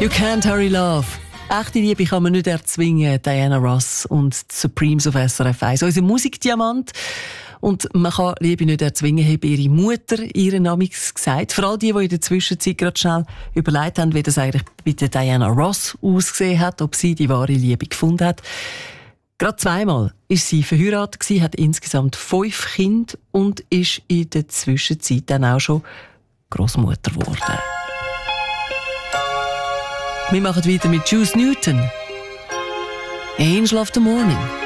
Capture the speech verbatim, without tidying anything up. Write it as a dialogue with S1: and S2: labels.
S1: You can't hurry love. Echte Liebe kann man nicht erzwingen. Diana Ross und die Supremes auf S R F eins. Unser Musikdiamant. Und man kann Liebe nicht erzwingen, hat ihre Mutter ihren Namen gesagt. Vor allem die, die in der Zwischenzeit gerade schnell überlegt haben, wie das eigentlich bei der Diana Ross ausgesehen hat, ob sie die wahre Liebe gefunden hat. Gerade zweimal ist sie verheiratet gewesen, hat insgesamt fünf Kinder und ist in der Zwischenzeit dann auch schon Großmutter geworden. Wir machen weiter mit Juice Newton. Angel of the Morning.